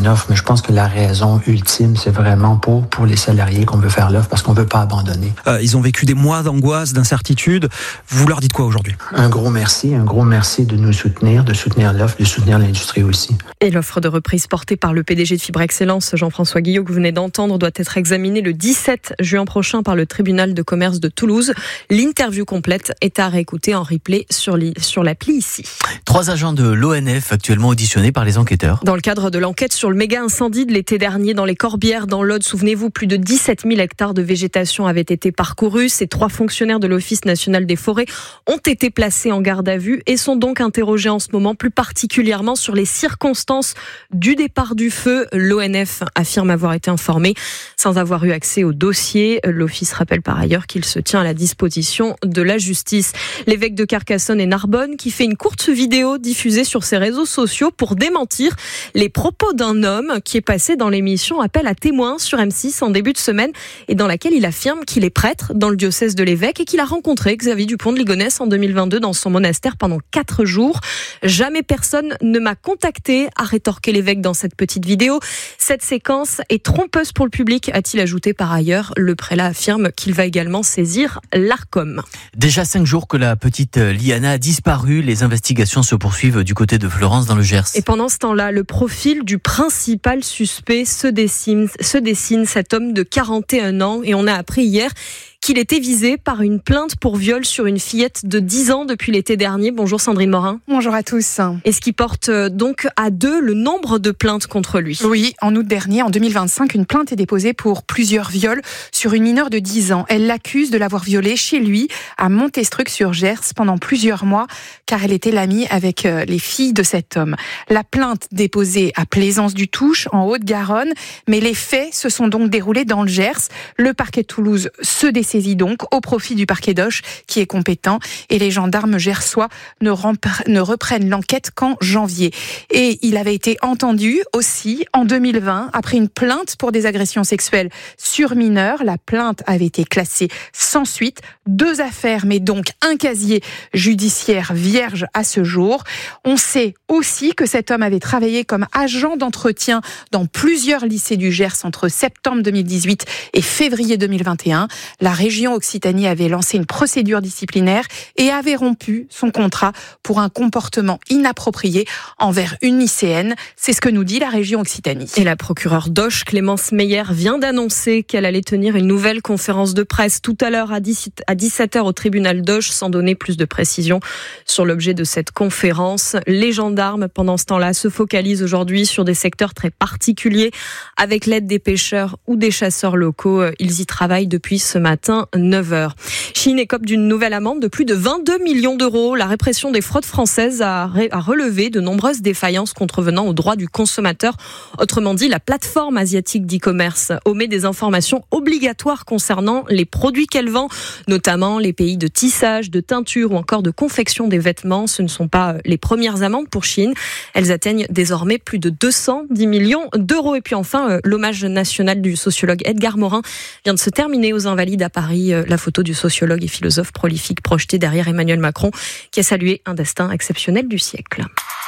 une offre, mais je pense que la raison ultime, c'est vraiment pour les salariés qu'on veut faire l'offre parce qu'on veut pas abandonner. Ils ont vécu des mois d'angoisse, d'incertitude. Vous leur dites quoi aujourd'hui? Un gros merci de nous soutenir, de soutenir l'offre, de soutenir l'industrie aussi. Et l'offre de reprise portée par le PDG de Fibre Excellence, Jean-François Guillot, que vous venez d'entendre, doit être examinée le 17 juin prochain par le tribunal de commerce de Toulouse. L'interview complète est à réécouter en replay sur l'appli ici. 3 agents de l'ONF actuellement auditionnés par les enquêteurs. Dans le cadre de l'enquête sur le méga incendie de l'été dernier dans les Corbières, dans l'Aude, souvenez-vous, plus de 17 000 hectares de végétation avaient été parcourus. Ces 3 fonctionnaires de l'Office national des forêts ont été placés en garde à vue et sont donc interrogés en ce moment, plus particulièrement sur les circonstances du départ du feu. L'ONF affirme avoir été informé sans avoir eu accès au dossier. L'Office rappelle par ailleurs qu'il se tient à la disposition de la justice. L'évêque de Carcassonne et Narbonne qui fait une courte vidéo diffusée sur ses réseaux sociaux pour démentir les propos d'un homme qui est passé dans l'émission Appel à témoins sur M6 en début de semaine et dans laquelle il affirme qu'il est prêtre dans le diocèse de l'évêque et qu'il a rencontré Xavier Dupont de Ligonnès en 2022 dans son monastère pendant 4 jours. Jamais personne ne m'a contacté, a rétorqué l'évêque dans cette petite vidéo. Cette séquence est trompeuse pour le public, a-t-il ajouté par ailleurs. Le prélat affirme qu'il va également saisir l'Arcom. Déjà 5 jours que la petite Liana a disparu. Les investigations se poursuivent du côté de Florence dans le Gers. Et pendant ce temps-là, le profil du principal suspect se dessine, cet homme de 41 ans. Et on a appris hier qu'il était visé par une plainte pour viol sur une fillette de 10 ans depuis l'été dernier. Bonjour Sandrine Morin. Bonjour à tous. Et ce qui porte donc à 2 le nombre de plaintes contre lui. Oui, en août dernier, en 2025, une plainte est déposée pour plusieurs viols sur une mineure de 10 ans. Elle l'accuse de l'avoir violée chez lui à Montestruc-sur-Gers pendant plusieurs mois, car elle était l'amie avec les filles de cet homme. La plainte déposée à Plaisance-du-Touche, en Haute-Garonne, mais les faits se sont donc déroulés dans le Gers. Le parquet de Toulouse se dessaisit donc au profit du parquet d'Auch qui est compétent et les gendarmes gersois ne reprennent l'enquête qu'en janvier. Et il avait été entendu aussi en 2020 après une plainte pour des agressions sexuelles sur mineurs. La plainte avait été classée sans suite. 2 affaires, mais donc un casier judiciaire vierge à ce jour. On sait aussi que cet homme avait travaillé comme agent d'entretien dans plusieurs lycées du Gers entre septembre 2018 et février 2021. La région Occitanie avait lancé une procédure disciplinaire et avait rompu son contrat pour un comportement inapproprié envers une lycéenne. C'est ce que nous dit la région Occitanie. Et la procureure d'Auch, Clémence Meyer, vient d'annoncer qu'elle allait tenir une nouvelle conférence de presse tout à l'heure à 17h au tribunal d'Auch, sans donner plus de précisions sur l'objet de cette conférence. Les gendarmes, pendant ce temps-là, se focalisent aujourd'hui sur des secteurs très particuliers avec l'aide des pêcheurs ou des chasseurs locaux. Ils y travaillent depuis ce matin, 9h. Chine écope d'une nouvelle amende de plus de 22 millions d'euros. La répression des fraudes françaises a relevé de nombreuses défaillances contrevenant aux droits du consommateur. Autrement dit, la plateforme asiatique d'e-commerce omet des informations obligatoires concernant les produits qu'elle vend, notamment les pays de tissage, de teinture ou encore de confection des vêtements. Ce ne sont pas les premières amendes pour Chine. Elles atteignent désormais plus de 210 millions d'euros. Et puis enfin, l'hommage national du sociologue Edgar Morin vient de se terminer aux Invalides à Paris. La photo du sociologue et philosophe prolifique projetée derrière Emmanuel Macron qui a salué un destin exceptionnel du siècle.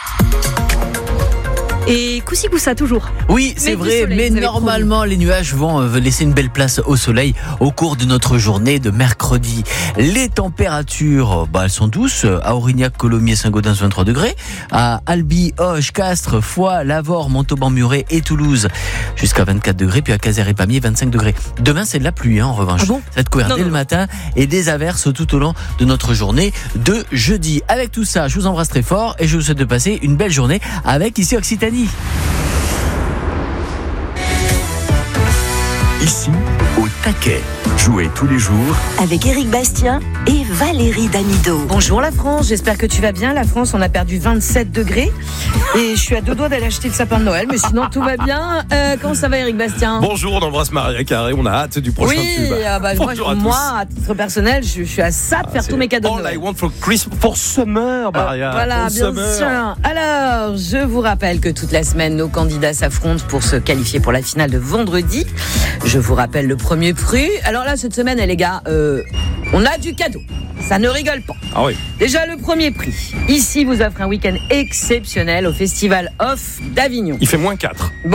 Et coussi coussa toujours. Oui, c'est vrai, soleil, mais normalement les nuages vont laisser une belle place au soleil au cours de notre journée de mercredi. Les températures, elles sont douces. À Aurignac, Colomiers, Saint-Gaudens, 23 degrés. À Albi, Auch, Castres, Foix, Lavore, Montauban-Muret et Toulouse, jusqu'à 24 degrés. Puis à Cazaires et Pamiers, 25 degrés. Demain, c'est de la pluie, en revanche. Ah bon? Ça va être couvert dès le matin et des averses tout au long de notre journée de jeudi. Avec tout ça, je vous embrasse très fort et je vous souhaite de passer une belle journée avec Ici Occitanie. Ici, au taquet. Jouez tous les jours avec Éric Bastien et Valérie Damido. Bonjour la France, j'espère que tu vas bien. La France, on a perdu 27 degrés et je suis à 2 doigts d'aller acheter le sapin de Noël, mais sinon tout va bien. Comment ça va Éric Bastien? Bonjour, on embrasse Maria Carré, on a hâte du prochain tube. Moi, à titre personnel, je suis à ça de faire tous mes cadeaux de Noël. All I want for Christmas, for summer, Maria. Voilà, bien sûr. Alors, je vous rappelle que toute la semaine, nos candidats s'affrontent pour se qualifier pour la finale de vendredi. Je vous rappelle le premier prix. Alors là, cette semaine, les gars, on a du cadeau. Ça ne rigole pas. Ah oui. Déjà, le premier prix. Ici, vous offre un week-end exceptionnel au Festival Off d'Avignon. Il fait -4.